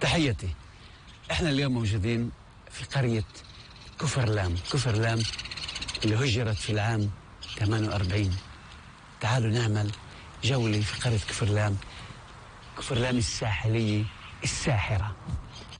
تحياتي. احنا اليوم موجودين في قرية كفرلام. كفرلام اللي هجرت في العام 48. تعالوا نعمل جولة في قرية كفرلام. كفرلام الساحلية الساحرة.